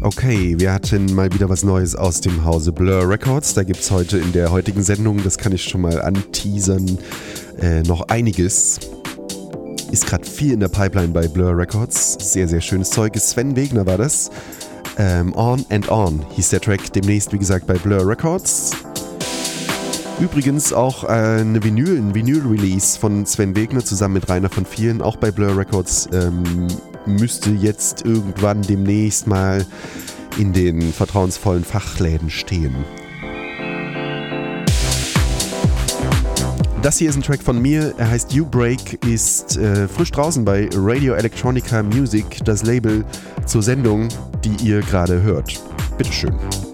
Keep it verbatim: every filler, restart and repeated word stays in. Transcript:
Okay, wir hatten mal wieder was Neues aus dem Hause Blur Records. Da gibt es heute in der heutigen Sendung, das kann ich schon mal anteasern, äh, noch einiges. Ist gerade viel in der Pipeline bei Blur Records. Sehr, sehr schönes Zeug. Sven Wegner war das. Ähm, On and On hieß der Track. Demnächst, wie gesagt, bei Blur Records. Übrigens auch äh, eine Vinyl, ein Vinyl-Release von Sven Wegner zusammen mit Rainer von Vielen, auch bei Blur Records. Ähm, müsste jetzt irgendwann demnächst mal in den vertrauensvollen Fachläden stehen. Das hier ist ein Track von mir, er heißt You Break, ist äh, frisch draußen bei Radio Electronica Music, das Label zur Sendung, die ihr gerade hört. Bitteschön.